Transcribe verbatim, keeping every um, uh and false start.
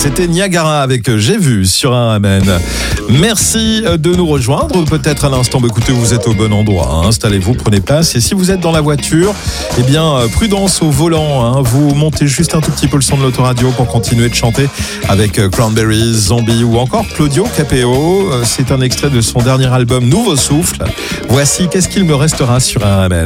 C'était Niagara avec J'ai vu sur un Amen. Merci de nous rejoindre. Peut-être à l'instant, bah, écoutez, vous êtes au bon endroit. Hein. Installez-vous, prenez place. Et si vous êtes dans la voiture, eh bien, prudence au volant. Hein. Vous montez juste un tout petit peu le son de l'autoradio pour continuer de chanter avec Cranberries, Zombie ou encore Claudio Capéo. C'est un extrait de son dernier album Nouveau Souffle. Voici Qu'est-ce qu'il me restera sur un Amen.